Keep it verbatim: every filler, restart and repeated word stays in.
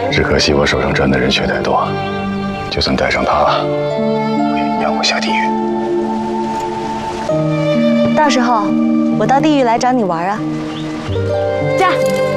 只可惜我手上赚的人血太多，就算带上他，我也让我下地狱。 到时候我到地狱来找你玩啊！驾！